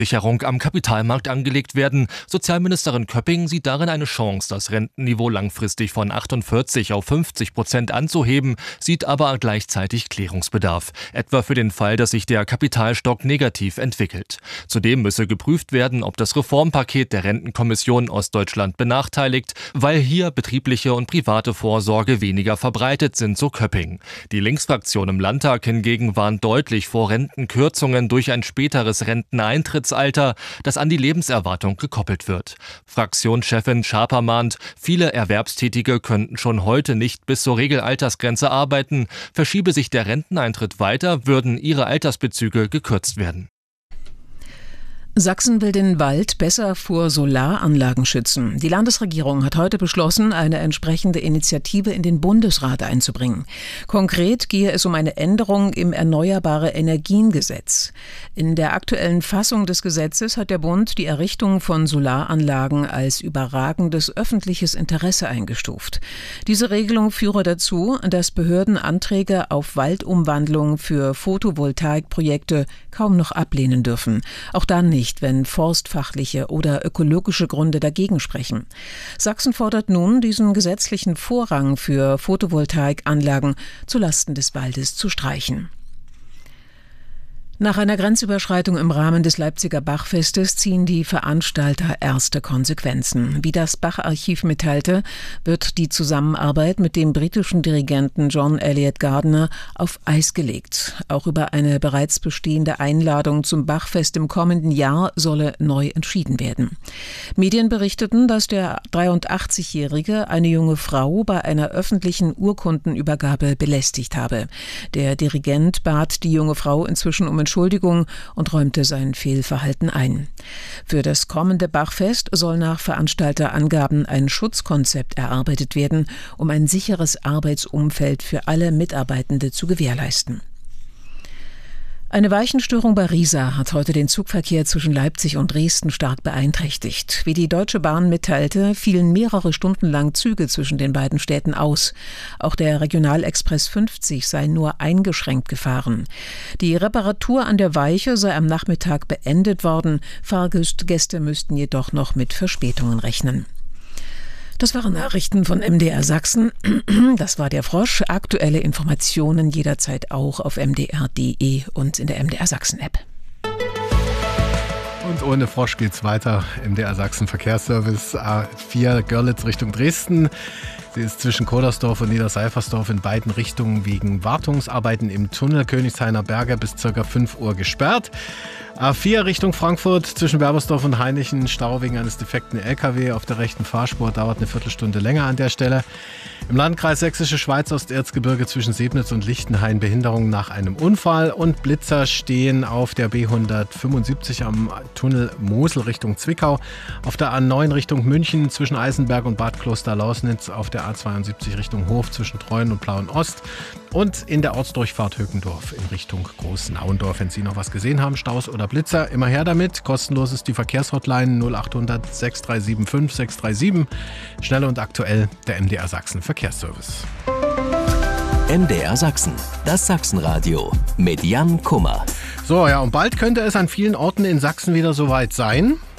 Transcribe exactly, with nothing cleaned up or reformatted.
Sicherung am Kapitalmarkt angelegt werden. Sozialministerin Köpping sieht darin eine Chance, das Rentenniveau langfristig von achtundvierzig auf fünfzig Prozent anzuheben, sieht aber gleichzeitig Klärungsbedarf, etwa für den Fall, dass sich der Kapitalstock negativ entwickelt. Zudem müsse geprüft werden, ob das Reformpaket der Rentenkommission Ostdeutschland benachteiligt, weil hier betriebliche und private Vorsorge weniger verbreitet sind, so Köpping. Die Linksfraktion im Landtag hingegen warnt deutlich vor Rentenkürzungen durch ein späteres Renteneintrittsalter, das an die Lebenserwartung gekoppelt wird. Fraktionschefin Schaper mahnt, viele Erwerbstätige könnten schon heute nicht bis zur Regelaltersgrenze arbeiten. Verschiebe sich der Renteneintritt weiter, würden ihre Altersbezüge gekürzt werden. Sachsen will den Wald besser vor Solaranlagen schützen. Die Landesregierung hat heute beschlossen, eine entsprechende Initiative in den Bundesrat einzubringen. Konkret gehe es um eine Änderung im Erneuerbare-Energien-Gesetz. In der aktuellen Fassung des Gesetzes hat der Bund die Errichtung von Solaranlagen als überragendes öffentliches Interesse eingestuft. Diese Regelung führe dazu, dass Behörden Anträge auf Waldumwandlung für Photovoltaikprojekte kaum noch ablehnen dürfen. Auch dann nicht. Nicht, wenn forstfachliche oder ökologische Gründe dagegen sprechen. Sachsen fordert nun, diesen gesetzlichen Vorrang für Photovoltaikanlagen zulasten des Waldes zu streichen. Nach einer Grenzüberschreitung im Rahmen des Leipziger Bachfestes ziehen die Veranstalter erste Konsequenzen. Wie das Bach-Archiv mitteilte, wird die Zusammenarbeit mit dem britischen Dirigenten John Eliot Gardiner auf Eis gelegt. Auch über eine bereits bestehende Einladung zum Bachfest im kommenden Jahr solle neu entschieden werden. Medien berichteten, dass der dreiundachtzigjährige eine junge Frau bei einer öffentlichen Urkundenübergabe belästigt habe. Der Dirigent bat die junge Frau inzwischen um Entschuldigung und räumte sein Fehlverhalten ein. Für das kommende Bachfest soll nach Veranstalterangaben ein Schutzkonzept erarbeitet werden, um ein sicheres Arbeitsumfeld für alle Mitarbeitende zu gewährleisten. Eine Weichenstörung bei Riesa hat heute den Zugverkehr zwischen Leipzig und Dresden stark beeinträchtigt. Wie die Deutsche Bahn mitteilte, fielen mehrere Stunden lang Züge zwischen den beiden Städten aus. Auch der Regionalexpress fünfzig sei nur eingeschränkt gefahren. Die Reparatur an der Weiche sei am Nachmittag beendet worden. Fahrgäste müssten jedoch noch mit Verspätungen rechnen. Das waren Nachrichten von M D R Sachsen. Das war der Frosch. Aktuelle Informationen jederzeit auch auf m d r punkt d e und in der M D R Sachsen App. Und ohne Frosch geht's weiter. M D R Sachsen Verkehrsservice A vier Görlitz Richtung Dresden. Sie ist zwischen Kodersdorf und Niederseifersdorf in beiden Richtungen wegen Wartungsarbeiten im Tunnel Königshainer Berge bis ca. fünf Uhr gesperrt. A vier Richtung Frankfurt zwischen Werbersdorf und Hainichen, Stau wegen eines defekten L K W auf der rechten Fahrspur, dauert eine Viertelstunde länger an der Stelle. Im Landkreis Sächsische Schweiz Osterzgebirge zwischen Sebnitz und Lichtenhain Behinderung nach einem Unfall und Blitzer stehen auf der B hundertfünfundsiebzig am Tunnel Mosel Richtung Zwickau, auf der A neun Richtung München zwischen Eisenberg und Bad Kloster-Lausnitz, auf der A zweiundsiebzig Richtung Hof zwischen Treuen und Plauen-Ost und in der Ortsdurchfahrt Höckendorf in Richtung Großnauendorf. Wenn Sie noch was gesehen haben, Staus oder Blitzer, immer her damit. Kostenlos ist die Verkehrshotline null achthundert sechs drei sieben fünf sechs drei sieben. Schnell und aktuell der M D R Sachsen Verkehrsservice. M D R Sachsen, das Sachsenradio mit Jan Kummer. So, ja, und bald könnte es an vielen Orten in Sachsen wieder soweit sein.